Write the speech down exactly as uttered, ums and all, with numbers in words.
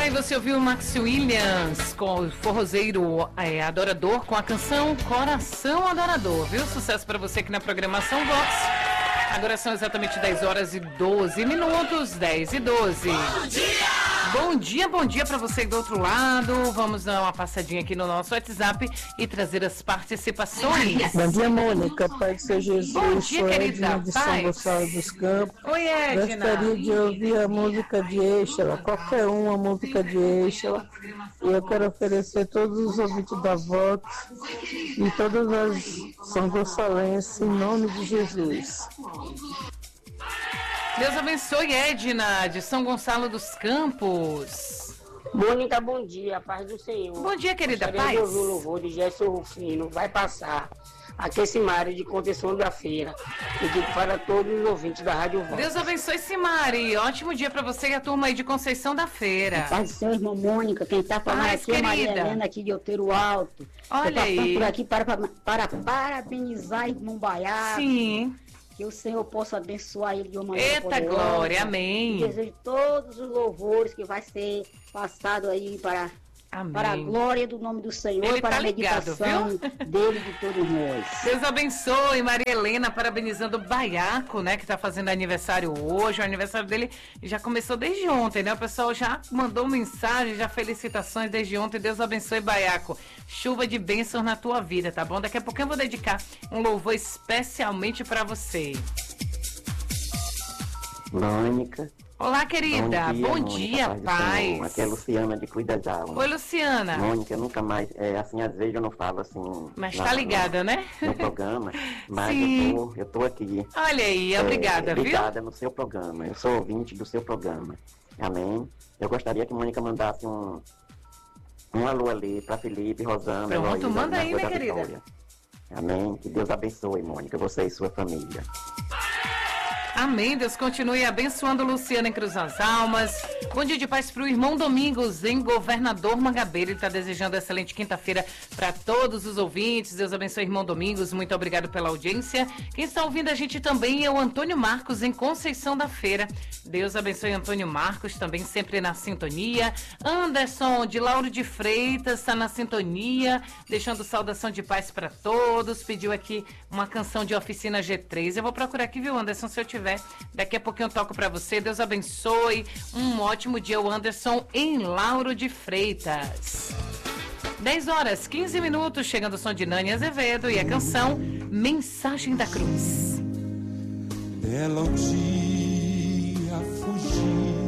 Aí você ouviu o Max Williams com o forrozeiro é, adorador com a canção Coração Adorador, viu? Sucesso pra você aqui na programação Vox. Agora são exatamente dez horas e doze minutos, dez e doze. Bom dia! Bom dia, bom dia pra você do outro lado. Vamos dar uma passadinha aqui no nosso WhatsApp e trazer as participações. Bom dia, Mônica. Pai do Senhor Jesus. Bom dia, sou querida. Edna de São Paz. Gonçalo dos Campos. Oi, Edna. Gostaria de ouvir a música de Eixla, qualquer uma música de Eixla. E eu quero oferecer todos os ouvintes da Vox e todas as São Gonçalenses em nome de Jesus. Deus abençoe, Edna, de São Gonçalo dos Campos. Mônica, bom dia, paz do Senhor. Bom dia, querida. Gostaria Paz. de ouvir o louvor de Gerson Rufino, vai passar. Aqui Simário de Conceição da Feira. E digo para todos os ouvintes da Rádio Vox. Deus abençoe, Simari. Ótimo dia pra você e a turma aí de Conceição da Feira. Paz do Senhor, irmã Mônica. Quem está falando Paz, aqui é Maria querida. Helena, aqui de Outeiro Alto. Olha Tô passando aí. por aqui para, para, para parabenizar irmão Baiaco. Sim. Que o Senhor possa abençoar ele de uma maneira Eita poderosa. glória, E amém. desejo todos os louvores que vai ser passado aí para... Amém. Para a glória do nome do Senhor, Ele para tá a ligado, meditação viu? dele e de todos nós. Deus abençoe, Maria Helena, parabenizando o Baiaco, né, que tá fazendo aniversário hoje. O aniversário dele já começou desde ontem, né? O pessoal já mandou mensagem, já felicitações desde ontem. Deus abençoe, Baiaco. Chuva de bênçãos na tua vida, tá bom? Daqui a pouquinho eu vou dedicar um louvor especialmente para você. Mônica. Olá, querida. Bom Mônica, dia, paz do paz. Senhor. Aqui é Luciana de Cuida da Alma. Oi, Luciana. Mônica, eu nunca mais, é, assim, às vezes eu não falo assim... Mas na- tá ligada, no, né? No programa, mas Sim. eu tô, eu tô aqui. Olha aí, é, obrigada, viu? ligada no seu programa, eu sou ouvinte do seu programa. Amém? Eu gostaria que Mônica mandasse um, um alô ali pra Felipe, Rosana, Pronto, Heloísa, manda na aí, Rua minha da querida. Vitória. Amém? Que Deus abençoe, Mônica, você e sua família. Amém, Deus continue abençoando Luciana em Cruz das Almas. Bom dia de paz para o irmão Domingos em Governador Mangabeira. Ele está desejando excelente quinta-feira para todos os ouvintes. Deus abençoe, irmão Domingos. Muito obrigado pela audiência. Quem está ouvindo a gente também é o Antônio Marcos em Conceição da Feira. Deus abençoe Antônio Marcos, também sempre na sintonia. Anderson de Lauro de Freitas está na sintonia, deixando saudação de paz para todos. Pediu aqui uma canção de Oficina G três. Eu vou procurar aqui, viu, Anderson, se eu tiver. Daqui a pouquinho eu toco pra você. Deus abençoe. Um ótimo dia, o Anderson em Lauro de Freitas. dez horas, quinze minutos, chegando o som de Nani Azevedo e a canção Mensagem da Cruz. Belo dia, fugir.